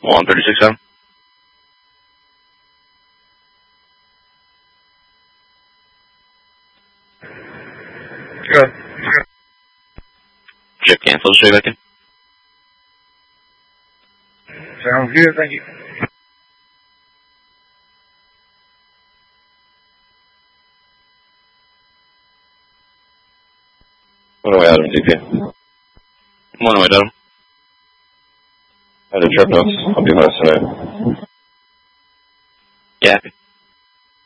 136.7. Good. Chip cancel, straight back in. Sounds good, thank you. One away, Adam, DP. One away, Adam. Adam, trip notes. I'll be last tonight. Yeah.